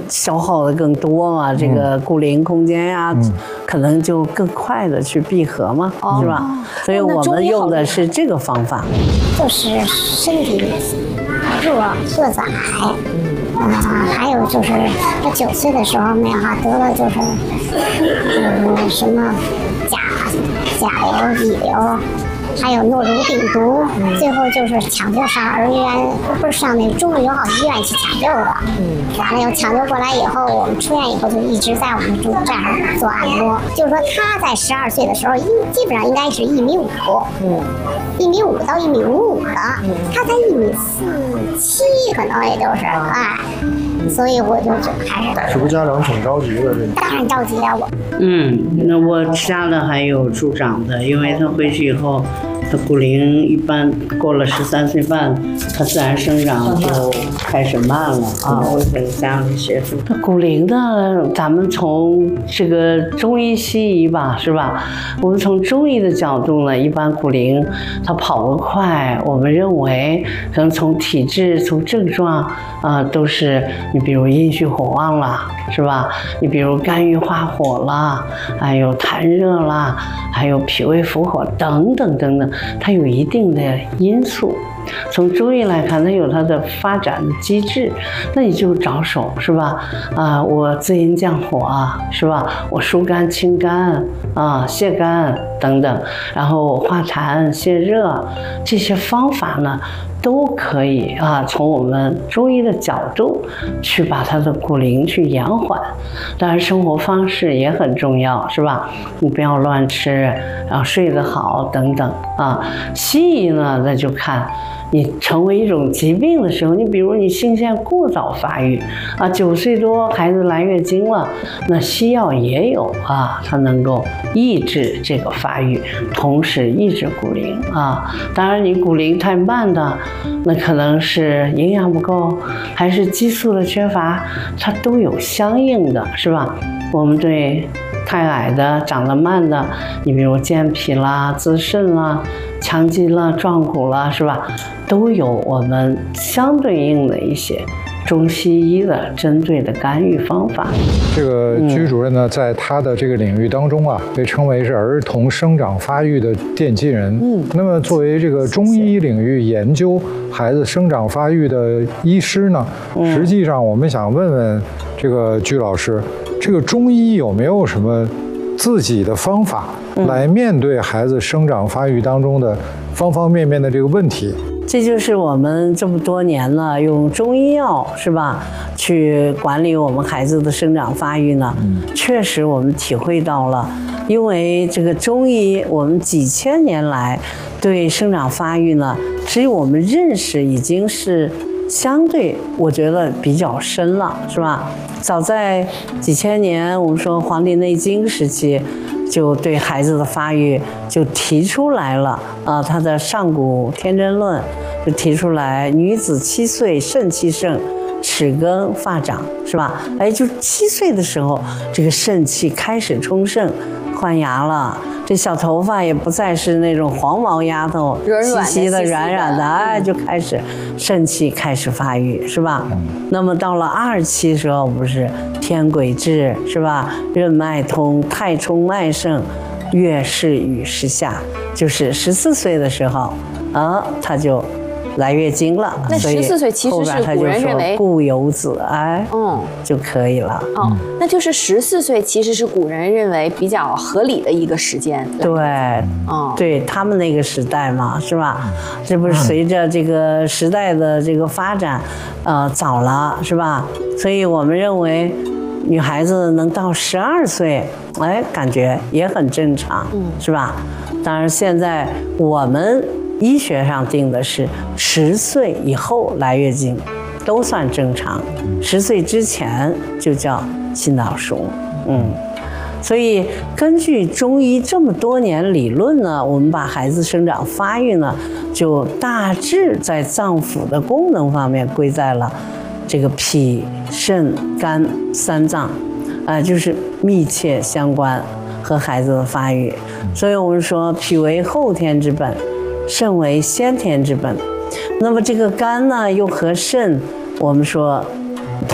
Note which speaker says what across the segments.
Speaker 1: 消耗的更多嘛，这个骨龄空间呀，可能就更快的去闭合嘛，是吧？所以我们用的是这个方法，
Speaker 2: 就是身体弱个子矮，还有就是他9岁的时候没有得了就是什么甲流、乙流。还有诺如病毒，最后就是抢救上儿园，不是上那个中国友好医院去抢救的。完了又抢救过来以后，我们出院以后就一直在我们这儿做按摩。就是说他在12岁的时候，基本上应该是1.5米，1.5米到1.55米的，他才1.47米，可能也就是所以我就开始。
Speaker 3: 是不是家长挺着急的？
Speaker 2: 当然着急啊，我。
Speaker 1: 那我家的还有助长的，因为他回去以后。他骨龄一般过了13岁半，他自然生长就开始慢了啊。我给家里协助。他骨龄呢，咱们从这个中医西医吧，是吧？我们从中医的角度呢，一般骨龄他跑得快，我们认为可能从体质、从症状都是你比如阴虚火旺了，是吧？你比如肝郁化火了，还有痰热了，还有脾胃伏火等等等等。它有一定的因素，从中医来看，它有它的发展的机制，那你就着手是吧？我滋阴降火是吧？我疏肝清肝泻肝等等，然后我化痰泻热，这些方法呢都可以从我们中医的角度去把它的骨龄去延缓。当然生活方式也很重要，是吧？你不要乱吃，然后睡得好等等西医呢，那就看你成为一种疾病的时候，你比如你性腺过早发育9岁多孩子来月经了，那西药也有它能够抑制这个发育，同时抑制骨龄当然你骨龄太慢的，那可能是营养不够，还是激素的缺乏，它都有相应的，是吧？我们对太矮的、长得慢的，你比如健脾啦、滋肾啦、强肌了、壮骨了，是吧？都有我们相对应的一些中西医的针对的干预方法。
Speaker 4: 这个居主任呢，在他的这个领域当中被称为是儿童生长发育的奠基人。那么作为这个中医领域研究孩子生长发育的医师呢，实际上我们想问问这个居老师，这个中医有没有什么自己的方法来面对孩子生长发育当中的方方面面的这个问题？
Speaker 1: 这就是我们这么多年了，用中医药是吧，去管理我们孩子的生长发育呢。确实我们体会到了，因为这个中医，我们几千年来对生长发育呢，其实我们认识已经是相对我觉得比较深了，是吧？早在几千年，我们说《黄帝内经》时期，就对孩子的发育就提出来了他的《上古天真论》就提出来，女子7岁肾气盛，齿根发长，是吧？就7岁的时候，这个肾气开始充盛，换芽了。这小头发也不再是那种黄毛丫头，细细的、软软的，就开始肾气开始发育，是吧？那么到了2期的时候，不是天癸至，是吧？任脉通，太冲脉盛，月事与时下，就是14岁的时候，他就来月经了。
Speaker 5: 那14岁其实是古人认为
Speaker 1: 固有子就可以了。
Speaker 5: 那就是14岁其实是古人认为比较合理的一个时间。
Speaker 1: 对，对他们那个时代嘛，是吧？这不是随着这个时代的这个发展，早了，是吧？所以我们认为女孩子能到12岁，感觉也很正常，是吧？当然现在我们医学上定的是10岁以后来月经都算正常，10岁之前就叫心脑疏。所以根据中医这么多年理论呢，我们把孩子生长发育呢，就大致在脏腑的功能方面归在了这个脾、肾、肝3脏，就是密切相关和孩子的发育。所以我们说脾为后天之本，肾为先天之本。那么这个肝呢，又和肾，我们说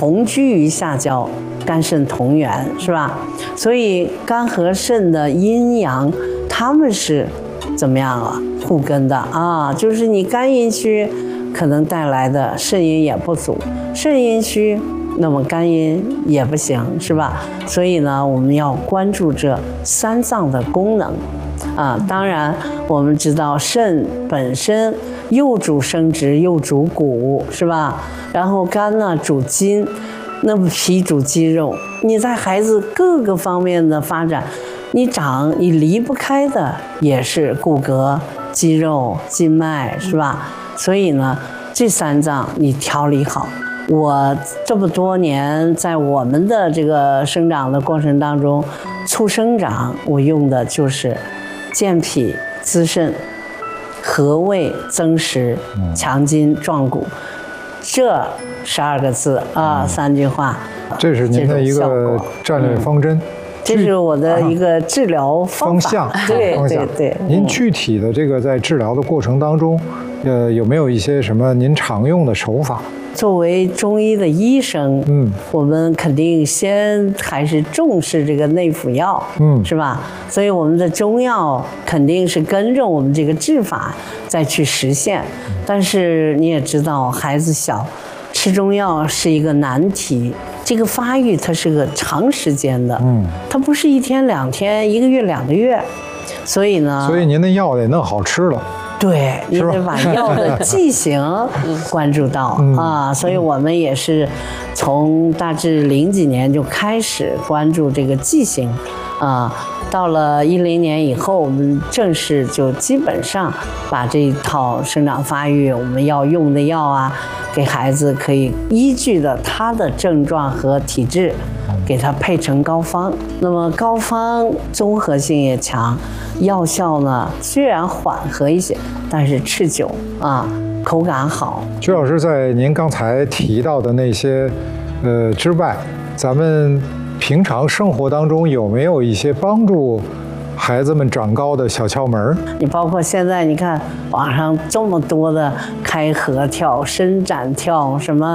Speaker 1: 同居于下焦，肝肾同源，是吧？所以肝和肾的阴阳，他们是怎么样啊？互根的啊，就是你肝阴虚，可能带来的肾阴也不足，肾阴虚，那么肝阴也不行，是吧？所以呢，我们要关注这3脏的功能啊。当然，我们知道肾本身又主生殖，又主骨，是吧？然后肝呢主筋，那么脾主肌肉。你在孩子各个方面的发展，你离不开的也是骨骼、肌肉、筋脉，是吧？所以呢，这3脏你调理好。我这么多年在我们的这个生长的过程当中，促生长我用的就是健脾滋肾、和胃增食、强筋壮骨，这12个字啊，3句话。
Speaker 4: 这是您的一个战略方针。
Speaker 1: 这是我的一个治疗方向，对对对。
Speaker 4: 您具体的这个在治疗的过程当中，有没有一些什么您常用的手法？
Speaker 1: 作为中医的医生，我们肯定先还是重视这个内服药，是吧？所以我们的中药肯定是跟着我们这个治法再去实现。但是你也知道，孩子小，吃中药是一个难题。这个发育它是个长时间的，它不是1天2天、1个月2个月，所以呢，
Speaker 4: 所以您的药得弄好吃了。
Speaker 1: 对，你得把药的剂型关注到啊，所以我们也是从大致00几年就开始关注这个剂型啊，到了10年以后，我们正式就基本上把这一套生长发育我们要用的药啊，给孩子可以依据的他的症状和体质，给他配成膏方。那么膏方综合性也强，药效呢虽然缓和一些，但是持久啊，口感好。
Speaker 4: 曲老师在您刚才提到的那些之外，咱们平常生活当中有没有一些帮助孩子们长高的小窍门？
Speaker 1: 你包括现在你看网上这么多的开合跳、伸展跳，什么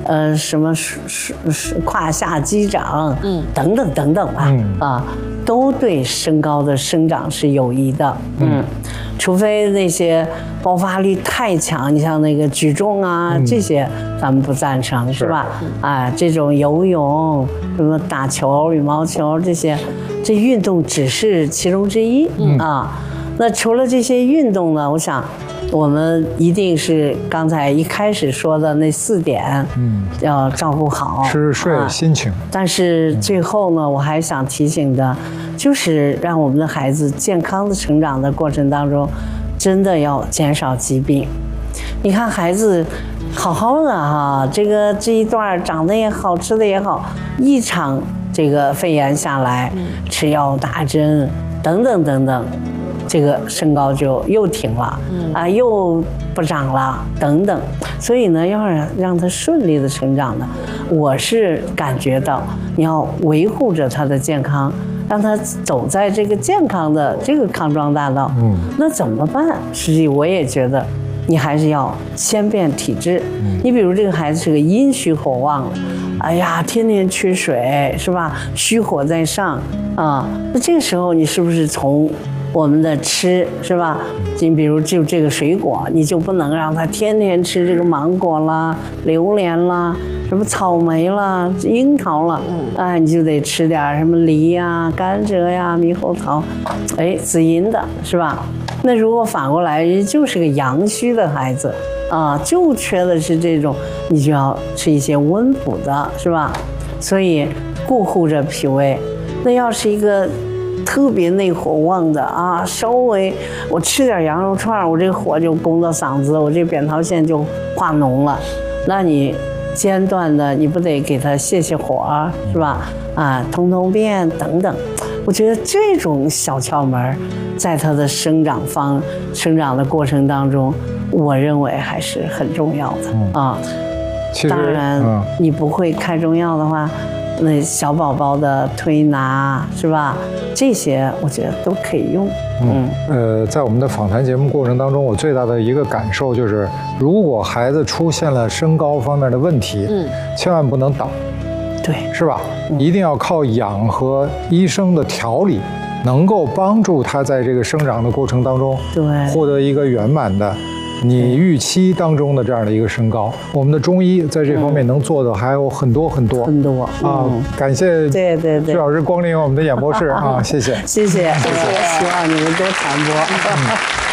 Speaker 1: 胯下击掌，等等等等吧，啊，都对身高的生长是有益的，除非那些爆发力太强，你像那个举重啊，这些咱们不赞成，是吧？啊，这种游泳、什么打球、羽毛球这些，这运动只是其中之一啊。那除了这些运动呢，我想我们一定是刚才一开始说的那4点，要照顾好
Speaker 4: 吃睡心情。
Speaker 1: 但是最后呢，我还想提醒的，就是让我们的孩子健康的成长的过程当中，真的要减少疾病。你看孩子好好的哈，这一段长得也好，吃的也好，一场这个肺炎下来，吃药打针等等等等，这个身高就又停了，又不长了等等。所以呢，要让他顺利的成长呢，我是感觉到你要维护着他的健康，让他走在这个健康的这个康庄大道。那怎么办？实际我也觉得你还是要先变体质。你比如这个孩子是个阴虚火旺了，哎呀，天天缺水，是吧？虚火在上啊，那这个时候你是不是从我们的吃，是吧？你比如就这个水果，你就不能让他天天吃这个芒果啦、榴莲啦、什么草莓啦、樱桃了，你就得吃点什么梨呀、甘蔗呀、猕猴桃，滋阴的，是吧？那如果反过来，人就是个阳虚的孩子啊，就缺的是这种，你就要吃一些温补的，是吧？所以顾护着脾胃。那要是一个特别内火旺的啊，稍微我吃点羊肉串，我这个火就攻到嗓子，我这扁桃腺就化脓了，那你间断的你不得给他泄火，是吧？通便等等。我觉得这种小窍门，在他的生长的过程当中，我认为还是很重要的啊。当然，你不会开中药的话， 那小宝宝的推拿是吧？这些我觉得都可以用。
Speaker 4: 在我们的访谈节目过程当中，我最大的一个感受就是，如果孩子出现了身高方面的问题，千万不能等，
Speaker 1: 对，
Speaker 4: 是吧？一定要靠养和医生的调理，能够帮助他在这个生长的过程当中，
Speaker 1: 对，
Speaker 4: 获得一个圆满的你预期当中的这样的一个身高。我们的中医在这方面能做的还有很多很多啊！感谢徐老师光临我们的演播室啊，谢谢，
Speaker 1: 谢谢，希望你们多传播。